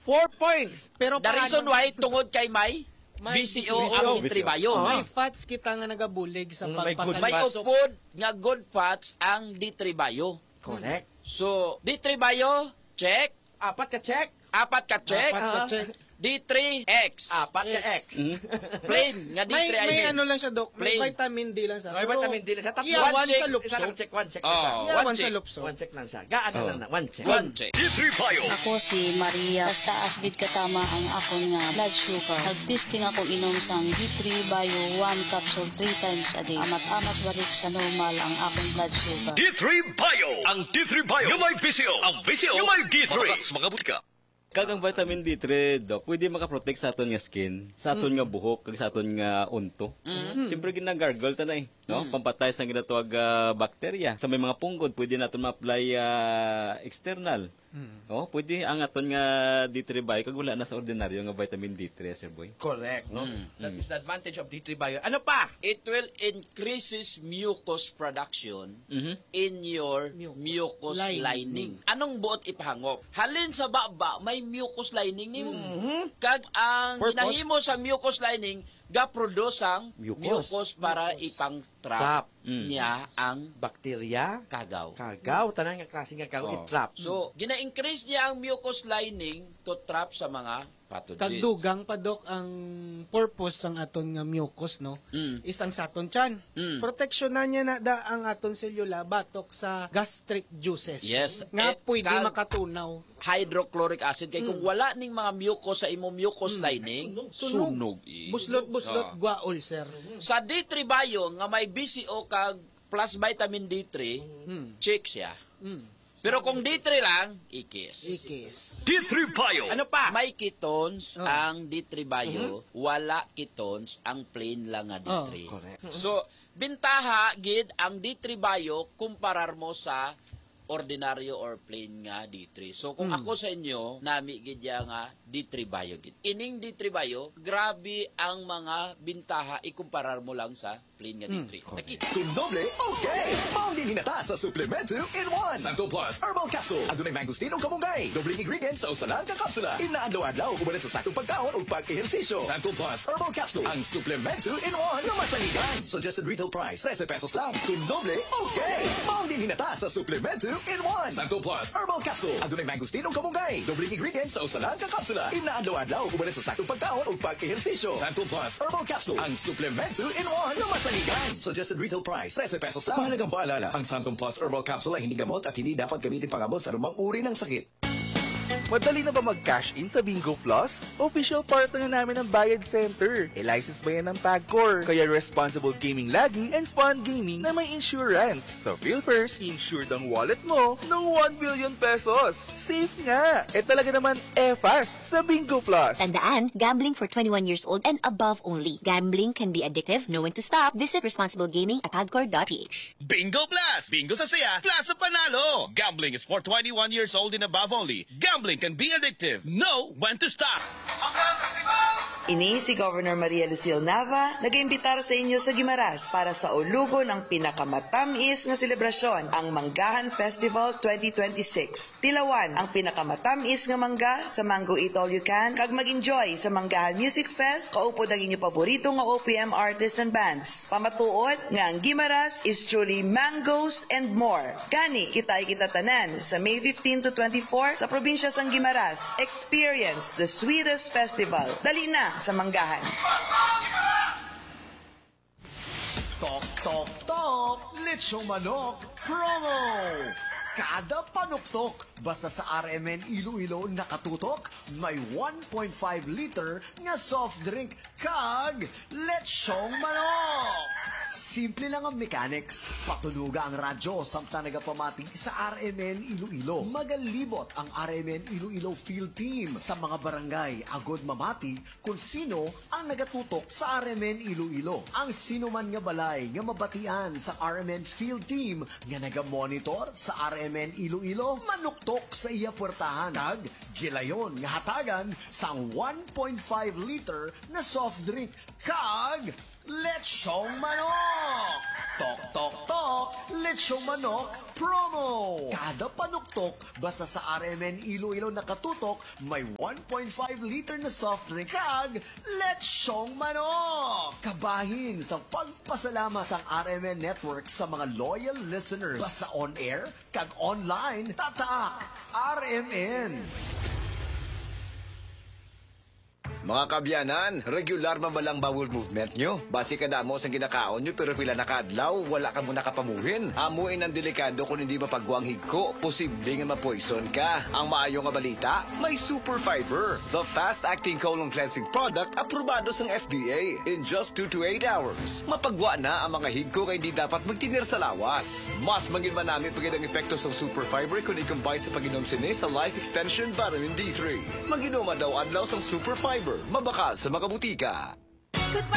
4 points. Pero The reason why, tungod kay may BCO ang D3-bio. May fats kita nga nagabulig sa pagpasalit. May upod nga good fats ang D3-bio. Correct. So, D3-bio, check. 4 ka check. 4 ka check. D3X. 4 ka X. Plain nga D3 ay may ano lang siya, Dok. May Plain. vitamin D lang siya. May vitamin D lang siya. Tapos Iyawan check. sa lupso. Isa lang check, 1 check. Iyawan sa lupso. 1 check lang siya. Gaano lang na, 1 check. 1 check. D3-bio. Ako si Maria. Basta asbid katama ang akong nga blood sugar. Nagtesting ako inom sang D3-bio 1 capsule 3 times a day. Amat-amat balik sa normal ang akong blood sugar. D3-bio. Ang D3-bio yung may VCO. Ang VCO yung may D3. Mga butika. Kag ang vitamin D3, Dok, pwede makaprotect sa aton nga skin, sa aton nga buhok, kag sa aton nga unto. Siyempre, ginagargle ta na eh. No? Pampatay sa ginatawag bakterya. Sa may mga punggod, pwede natin ma-apply external. No? Pwede ang aton nga D3-bio, kag wala na sa ordinaryo nga vitamin D3, Sir Boy. Correct, no? That is the advantage of D3-bio. Ano pa? It will increases mucus production in your mucus lining. Anong buot ipahangop? Halin sa baba, may mucus lining nimo. Kag ang ginahimo sa mucus lining, ga-produce ang mucus para ipang-trap niya ang Bakterya, kagaw. tanan nga klase nga kagaw, i-trap. So, gina-increase niya ang mucus lining to trap sa mga pathogens. Kagdugang pa, Dok, ang purpose sang aton nga mucus, no? Isang sa aton tiyan. Protection na niya na da ang aton selula batok sa gastric juices. Yes. Nga pwede kag- makatunaw. Hydrochloric acid. Kaya kung wala ning mga mucus sa imong mucus lining, sunog. Buslot, gwa ulcer. Sa D3-bio, nga may BCO kag plus vitamin D3, check siya. Pero kung D3 lang, ikis. D3-bio. Ano pa? May ketones ang D3-bio, wala ketones ang plain lang nga D3. Correct. So, bintaha gid ang D3-bio kumparar mo sa ordinaryo or plain nga D3. So, kung ako sa inyo, nami gid ya nga D3-bio gid. Ining D3-bio, grabe ang mga bintaha ikumparar mo lang sa plain nga D3. Nakita. Kung doble, okay! Maungin hinata sa Supplemento in 1. Santo Plus Herbal Capsule. Adunay mangostinong kamunggay. Dobling ingredients sa usalang ka kapsula. Inaadlaw-adlaw ubanan sa sakong pagkaon o pag-ehersisyo. Santo Plus Herbal Capsule. Ang Supplemento in 1 na masaligan. Suggested retail price, 13 pesos lang. Kung doble, okay! Maungin hinata sa Supplemento in 1. Santo Plus Herbal Capsule. Adunay mangostinong kamunggay. Dobling ingredients sa usalang ka kapsula. Inaadlaw-adlaw ubanan sa sakong pagkaon o pag-ehersisyo. Santo Plus Herbal Capsule. Ang Supplemento in 1 na masaligan. Suggested retail price, 13 pesos lang. Mahalagang paalala, ang Santon Plus Herbal Capsule ay hindi gamot at hindi dapat gamitin pangabot sa anumang uri ng sakit. Madali na ba mag-cash in sa Bingo Plus? Official partner na namin ng Bayad Center. E-license ba yan ng PAGCOR? Kaya responsible gaming lagi and fun gaming na may insurance. So feel first, insured ang wallet mo ng 1 billion pesos. Safe nga! Talaga naman fast sa Bingo Plus. Tandaan, gambling for 21 years old and above only. Gambling can be addictive. Know when to stop. Visit responsiblegaming@pagcor.ph. Bingo Plus. Bingo sa saya, plus sa panalo. Gambling is for 21 years old and above only. Gambling can be addictive. Know when to stop. Ini si Governor Maria Lucille Nava nag-iimbitar sa inyo sa Guimaras para sa ulugo ng pinakamatamis na selebrasyon, ang Manggahan Festival 2026. Tilawan ang pinakamatamis nga mangga sa Mango Eat All You Can kag mag-enjoy sa Manggahan Music Fest kaupod ang inyo paborito nga OPM artists and bands. Pamatuod nga ang Guimaras is truly mangoes and more. Gani kita tanan sa May 15 to 24 sa probinsya sang Guimaras. Experience the sweetest festival. Dali na sa Manggahan. Tok, tok, tok! Lechong manok promo! Kada panuktok, basta sa RMN Iloilo nakatutok, may 1.5 liter nga soft drink kag lechong manok! Simple lang ang mechanics. Patunuga ang radyo samtang nagapamatig sa RMN Iloilo. Magalibot ang RMN Iloilo Field Team sa mga barangay agod mamati kung sino ang nagatutok sa RMN Iloilo. Ang sino man nga balay nga mabatian sa RMN Field Team nga nagamonitor sa RMN Iloilo manuktok sa iya puwertahan kag gilayon nga hatagan sang 1.5 liter na soft drink kag Lechong Manok! Tok, tok, tok! Lechong Manok promo! Kada panuktok, basta sa RMN Iloilo nakatutok, may 1.5 liter na soft drink kag Lechong Manok! Kabahin sa pagpasalamat sa RMN Network sa mga loyal listeners. Basta on air, kag online, tatak! RMN! Mga kabyanan, regular man ba lang bowel movement nyo? Basi kada mo sa ginakaon nyo pero pila nakadlaw, wala ka muna kapamuhin. Amuin ang delikado kung hindi mapagwang higko, posible nga ma-poison ka. Ang maayo nga balita, may Super Fiber, the fast-acting colon cleansing product aprobado sa FDA. In just 2 to 8 hours, mapagwa na ang mga higko nga hindi dapat magtinir sa lawas. Mas mangin man namin pagid ang epekto sa Super Fiber kung i-combine sa pag-inom sini sa Life Extension Vitamin D3. Mag-inuma daw adlaw sa Super Fiber. Mabakal sa mga butika.